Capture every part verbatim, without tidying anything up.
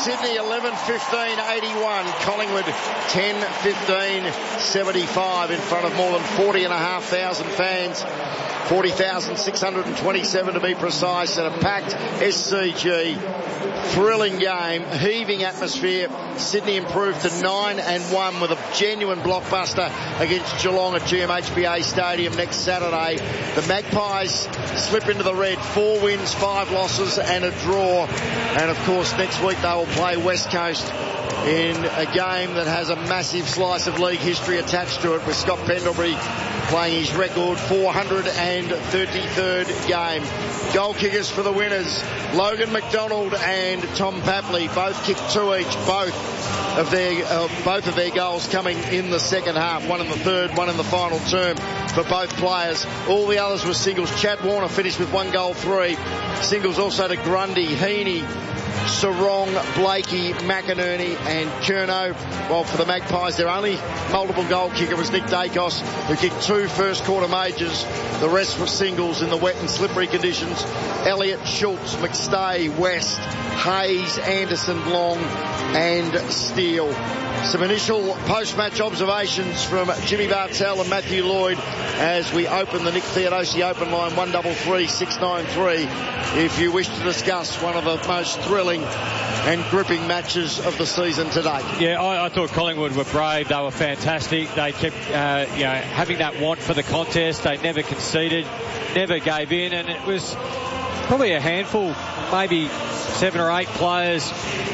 Sydney eleven fifteen eighty-one. Collingwood ten fifteen seventy-five in front of more than forty and a half thousand fans. forty thousand six hundred twenty-seven to be precise, and a packed S C G. Thrilling game, heaving atmosphere. Sydney improved to nine and one with a genuine blockbuster against Geelong at G M H B A Stadium next Saturday. The Magpies slip into the red, four wins, five losses and a draw. And of course next week they will play West Coast in a game that has a massive slice of league history attached to it, with Scott Pendlebury playing his record four hundred thirty-third game. Goal kickers for the winners, Logan McDonald and Tom Papley, both kicked two each, both of their uh, both of their goals coming in the second half, one in the third, one in the final term for both players. All the others were singles. Chad Warner finished with one goal, three singles also to Grundy, Heaney, Sarong, Blakey, McInerney and Curnow. While for the Magpies, their only multiple goal kicker was Nick Dacos, who kicked two first quarter majors. The rest were singles in the wet and slippery conditions. Elliott, Schultz, McStay, West, Hayes, Anderson, Long and Steele. Some initial post-match observations from Jimmy Bartell and Matthew Lloyd as we open the Nick Theodosi open line, one three three six nine three, if you wish to discuss one of the most thrilling and gripping matches of the season today. Yeah, I, I thought Collingwood were brave. They were fantastic. They kept uh, you know, having that want for the contest. They never conceded, never gave in, and it was probably a handful, maybe seven or eight players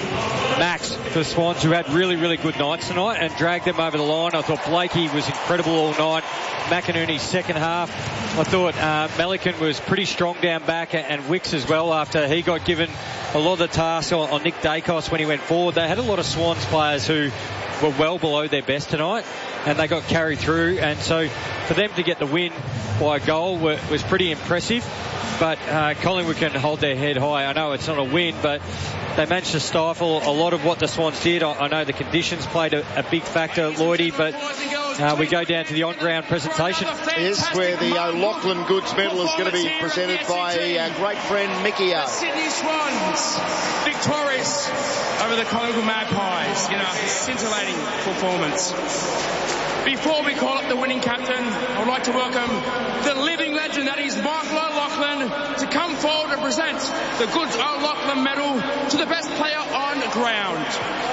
max for Swans who had really, really good nights tonight and dragged them over the line. I thought Blakey was incredible all night. McInerney's second half. I thought uh, Melican was pretty strong down back, and Wicks as well after he got given a lot of the tasks on, on Nick Dacos when he went forward. They had a lot of Swans players who were well below their best tonight, and they got carried through, and so for them to get the win by a goal were, was pretty impressive. But uh, Collingwood can hold their head high. I know it's not a win, but they managed to stifle a lot of what the Swans did. I, I know the conditions played a, a big factor, Lloydie, but uh, we go down to the on-ground presentation. Yes, where the O'Loughlin Goods Medal is going to be presented by our great friend Mickey O. Sydney Swans victorious over the Collingwood Magpies in a scintillating performance. Before we call up the winning captain, I would like to welcome the living legend that is Michael O'Loughlin to come forward and present the Goods O'Loughlin Medal to the best player on ground.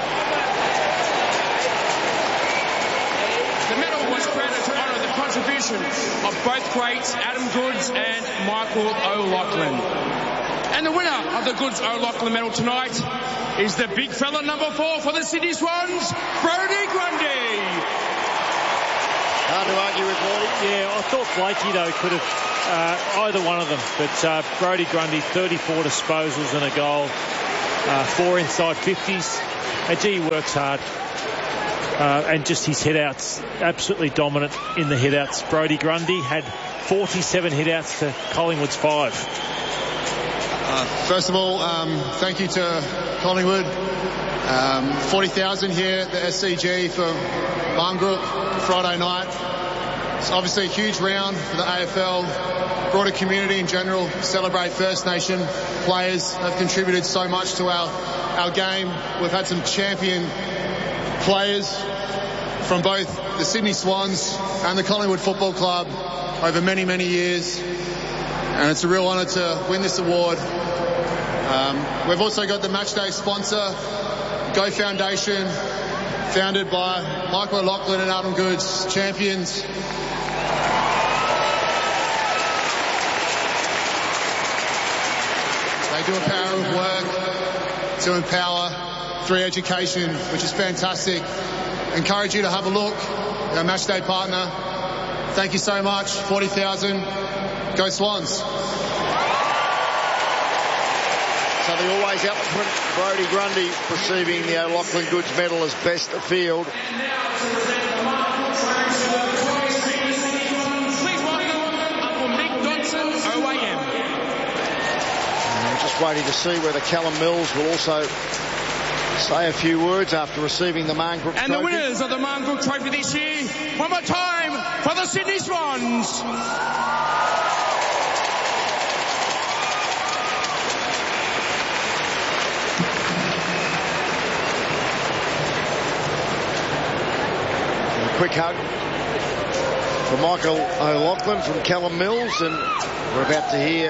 The medal was created to honour the contribution of both greats, Adam Goods and Michael O'Loughlin. And the winner of the Goods O'Loughlin Medal tonight is the big fella number four for the Sydney Swans, Brodie Grundy. Hard to argue with Lloyd. Yeah, I thought Blakey, though, could have uh, either one of them. But uh, Brodie Grundy, thirty-four disposals and a goal, uh, four inside fifties. And gee, he works hard. Uh, and just his hit-outs, absolutely dominant in the hit-outs. Brodie Grundy had forty-seven hit-outs to Collingwood's five. Uh, first of all, um, thank you to Collingwood. Um, forty thousand here at the S C G for Marngroup Friday night. It's obviously a huge round for the A F L, broader community in general. Celebrate First Nation players have contributed so much to our, our game. We've had some champion players from both the Sydney Swans and the Collingwood Football Club over many, many years. And it's a real honour to win this award. Um, we've also got the matchday sponsor, Go Foundation, founded by Michael O'Loughlin and Adam Goods, champions. They do a power of work to empower through education, which is fantastic. Encourage you to have a look, our matchday partner. Thank you so much. forty thousand. Go Swans. So the always eloquent Brodie Grundy receiving the O'Loughlin Goods Medal as best of field. Please welcome Uncle Mick Dodson, O A M. And we're just waiting to see whether Callum Mills will also say a few words after receiving the Marngroup Trophy. And the winners of the Marngroup Trophy this year, one more time for the Sydney Swans. quick hug from Michael O'Loughlin from Callum Mills, and we're about to hear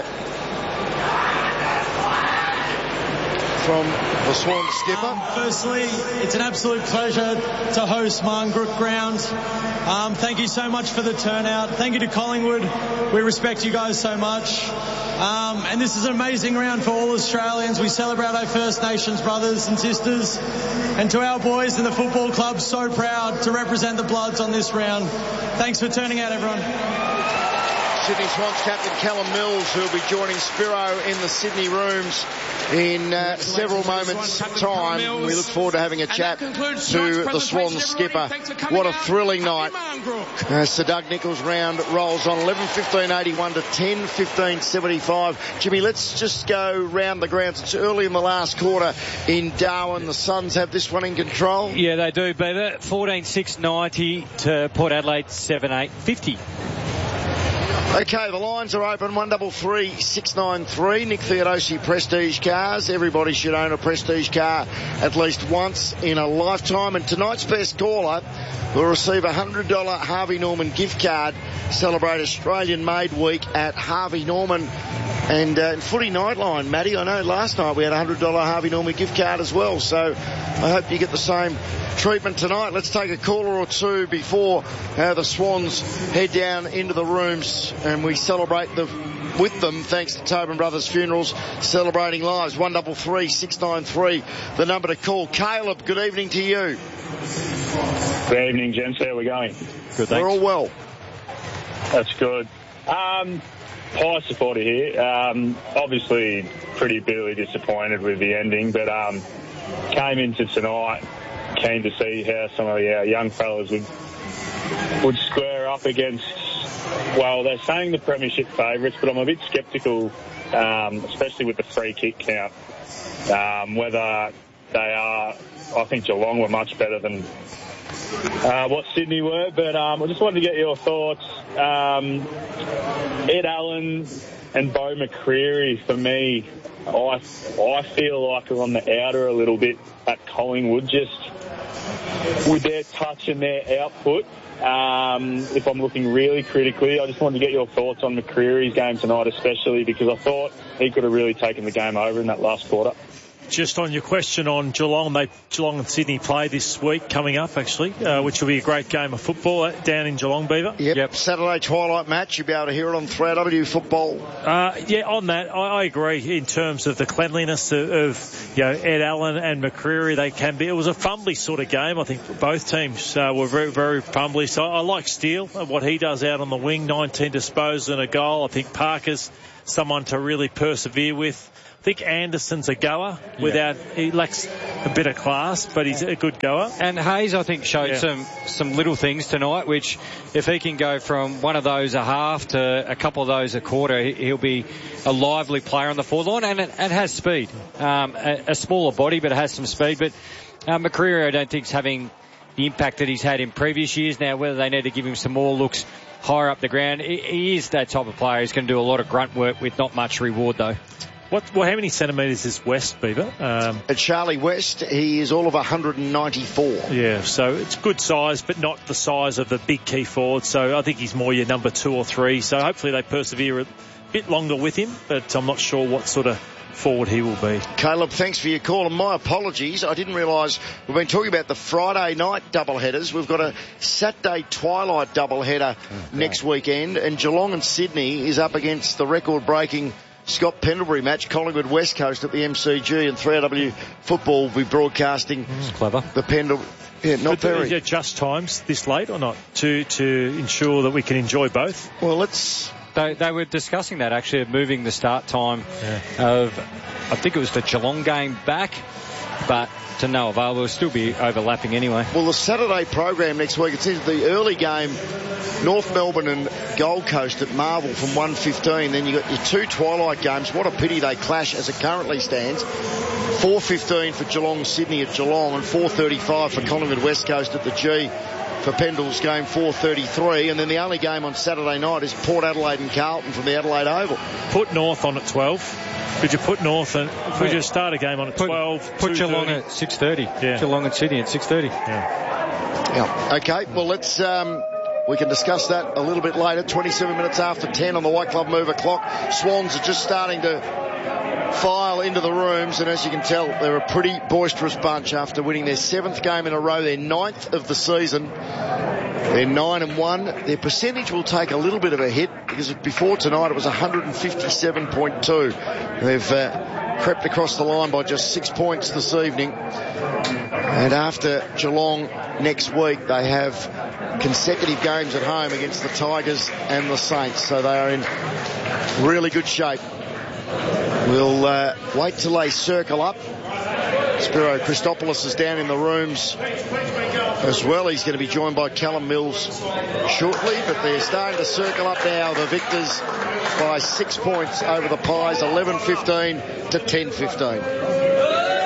from the Swan skipper. Um, firstly, it's an absolute pleasure to host Marngrook Ground. Um, thank you so much for the turnout. Thank you to Collingwood. We respect you guys so much. Um, and this is an amazing round for all Australians. We celebrate our First Nations brothers and sisters. And to our boys in the football club, so proud to represent the Bloods on this round. Thanks for turning out, everyone. Sydney Swans captain Callum Mills, who will be joining Spiro in the Sydney rooms in uh, several moments' time. We look forward to having a chat to the Swans skipper. What a thrilling night as the Doug Nicholls round rolls on. eleven fifteen eighty-one to ten fifteen seventy-five. Jimmy, let's just go round the grounds. It's early in the last quarter in Darwin. The Suns have this one in control. Yeah, they do, Beaver. fourteen six ninety to Port Adelaide seven eight fifty. Okay, the lines are open. one three three six nine three. Nick Theodosi Prestige Cars. Everybody should own a Prestige car at least once in a lifetime. And tonight's best caller will receive a one hundred dollars Harvey Norman gift card. Celebrate Australian Made Week at Harvey Norman. And uh, Footy Nightline, Matty, I know last night we had a one hundred dollars Harvey Norman gift card as well. So I hope you get the same treatment tonight. Let's take a caller or two before uh, the Swans head down into the rooms and we celebrate the, with them, thanks to Tobin Brothers Funerals, celebrating lives. one three three six nine three, the number to call. Caleb, good evening to you. Good evening, gents. How are we going? Good, thanks. We're all well. That's good. Um, Pie supporter here. Um, obviously pretty bitterly disappointed with the ending, but um, came into tonight keen to see how some of our young fellas would would square up against, well, they're saying the premiership favourites, but I'm a bit sceptical, um, especially with the free kick count, um, whether they are. I think Geelong were much better than uh, what Sydney were, but um, I just wanted to get your thoughts. Um, Ed Allen and Beau McCreery, for me, I, I feel like are on the outer a little bit at Collingwood, just with their touch and their output. Um, if I'm looking really critically, I just wanted to get your thoughts on McCreery's game tonight, especially because I thought he could have really taken the game over in that last quarter. Just on your question on Geelong, they Geelong and Sydney play this week coming up, actually, uh, which will be a great game of football down in Geelong, Beaver. Yep. yep. Saturday twilight match. You'll be able to hear it on three R W Football. Uh, yeah, on that, I, I agree in terms of the cleanliness of, of you know Ed Allen and McCreery. They can be. It was a fumbly sort of game. I think both teams uh, were very, very fumbly. So I like Steele and what he does out on the wing. nineteen disposals and a goal. I think Parker's someone to really persevere with. I think Anderson's a goer. Without yeah. He lacks a bit of class, but he's a good goer. And Hayes, I think, showed yeah. some some little things tonight, which if he can go from one of those a half to a couple of those a quarter, he'll be a lively player on the forward line, and it, it has speed. Um, a, a smaller body, but it has some speed. But uh, McCreery, I don't think, is having the impact that he's had in previous years. Now, whether they need to give him some more looks higher up the ground, he, he is that type of player. He's going to do a lot of grunt work with not much reward, though. What, well, how many centimetres is West, Beaver? Um, At Charlie West, he is all of one hundred ninety-four. Yeah, so it's good size, but not the size of the big key forward. So I think he's more your number two or three. So hopefully they persevere a bit longer with him, but I'm not sure what sort of forward he will be. Caleb, thanks for your call, and my apologies. I didn't realise we've been talking about the Friday night doubleheaders. We've got a Saturday twilight doubleheader okay. next weekend, and Geelong and Sydney is up against the record-breaking Scott Pendlebury match, Collingwood West Coast at the M C G, and three R W Football will be broadcasting mm, clever. the Pendlebury. Yeah, not but very. Yeah, just times this late or not to to ensure that we can enjoy both. Well, let's. They, they were discussing that actually, of moving the start time yeah. of, I think it was the Geelong game back, but to no avail. Will still be overlapping anyway. Well, the Saturday program next week, it's the early game, North Melbourne and Gold Coast at Marvel from one fifteen. Then you've got your two twilight games. What a pity they clash as it currently stands. four fifteen for Geelong Sydney at Geelong, and four thirty-five for Collingwood West Coast at the G for Pendle's game four thirty-three. And then the only game on Saturday night is Port Adelaide and Carlton from the Adelaide Oval. Put North on at twelve. Could you put North and could you start a game on at twelve? Put, put Geelong at six thirty. Yeah. Geelong and Sydney at six thirty. Yeah. Yeah. Okay. Well, let's. Um, we can discuss that a little bit later. twenty-seven minutes after ten on the White Club Mover clock. Swans are just starting to file into the rooms, and as you can tell, they're a pretty boisterous bunch after winning their seventh game in a row, their ninth of the season. They're nine and one. Their percentage will take a little bit of a hit because before tonight it was one fifty-seven point two. They've uh, crept across the line by just six points this evening. And after Geelong next week, they have consecutive games at home against the Tigers and the Saints. So they are in really good shape. We'll uh, wait till they circle up. Spiro Christopoulos is down in the rooms as well. He's going to be joined by Callum Mills shortly, but they're starting to circle up now. The Victors by six points over the Pies, eleven fifteen to ten fifteen.